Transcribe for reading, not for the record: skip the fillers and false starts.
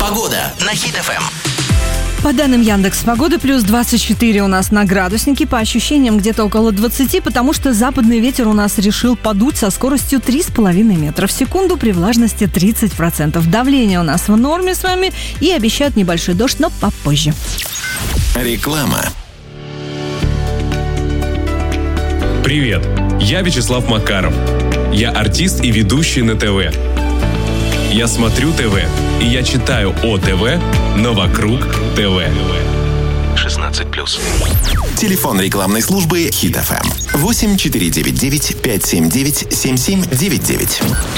Погода на Хит FM. По данным Яндекс.Погоды, плюс 24 у нас на градуснике, по ощущениям где-то около 20, потому что западный ветер у нас решил подуть со скоростью 3,5 метра в секунду при влажности 30%. Давление у нас в норме с вами и обещают небольшой дождь, но попозже. Реклама. Привет, я Вячеслав Макаров. Я артист и ведущий на ТВ. Я смотрю ТВ, и я читаю о ТВ, но вокруг ТВ. 16+. Телефон рекламной службы Хит FM 8499 579 7799.